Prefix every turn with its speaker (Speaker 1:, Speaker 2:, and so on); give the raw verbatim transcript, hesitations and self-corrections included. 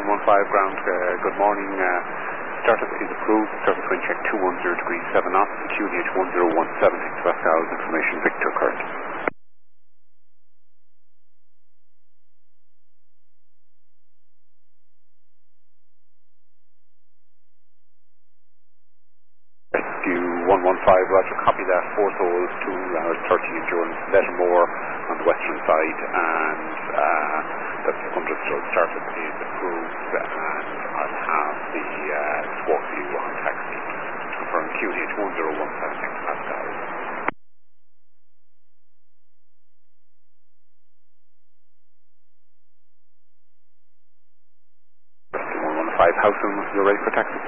Speaker 1: one one five ground, uh, good morning. Uh, Startup is approved. Service wind check two one zero degrees seven knots. Q D H one zero one seven. Pascal's information. Victor current. Rescue one one five, Roger. Copy that. Four souls, two hours thirty endurance. Lettermore on the western side, and uh, that's understood. Startup is approved, and I'll have the uh, squawk view on taxi. Confirm Q D H one zero one seven Pascal. Rescue one one five, Howson, you're ready for taxi?